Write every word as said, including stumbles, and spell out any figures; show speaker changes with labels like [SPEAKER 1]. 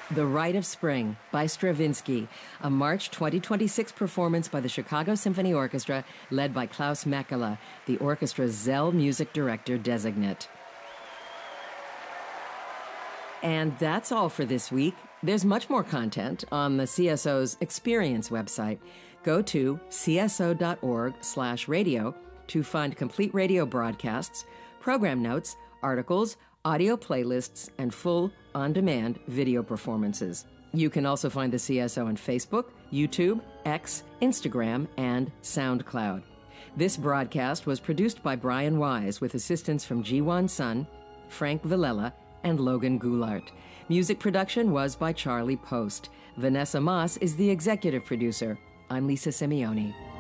[SPEAKER 1] The Rite of Spring by Stravinsky, a March twenty twenty-six performance by the Chicago Symphony Orchestra, led by Klaus Mekela, the orchestra's Zell music director designate. And that's all for this week. There's much more content on the C S O's Experience website. Go to cso.org slash radio to find complete radio broadcasts, program notes, articles, audio playlists, and full, on-demand video performances. You can also find the C S O on Facebook, YouTube, X, Instagram, and SoundCloud. This broadcast was produced by Brian Wise with assistance from Jiwon Sun, Frank Villela, and Logan Goulart. Music production was by Charlie Post. Vanessa Moss is the executive producer. I'm Lisa Simeone.